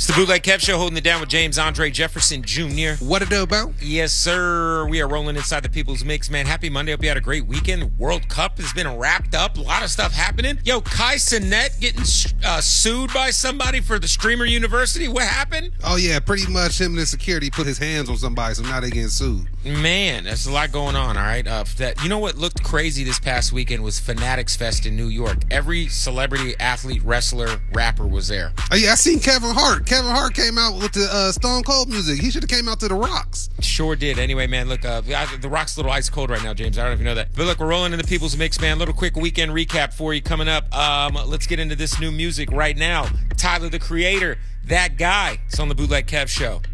It's the Bootleg Kev Show, holding it down with James Andre Jefferson Jr. What it do, bro? Yes, sir. We are rolling inside the People's Mix, man. Happy Monday. Hope you had a great weekend. World Cup has been wrapped up. A lot of stuff happening. Yo, Kai Cenat getting sued by somebody for the Streamer University. What happened? Oh, yeah, pretty much him and the security put his hands on somebody, so now they getting sued. Man, there's a lot going on, all right? You know what looked crazy this past weekend was Fanatics Fest in New York. Every celebrity, athlete, wrestler, rapper was there. Oh, yeah, I seen Kevin Hart. Kevin Hart came out with the Stone Cold music. He should have came out to the Rocks. Sure did. Anyway, man, look, the Rock's a little ice cold right now, James. I don't know if you know that. But look, we're rolling in the People's Mix, man. Little quick weekend recap for you coming up. Let's get into this new music right now. Tyler, the Creator, That Guy. It's on the Bootleg Kev Show.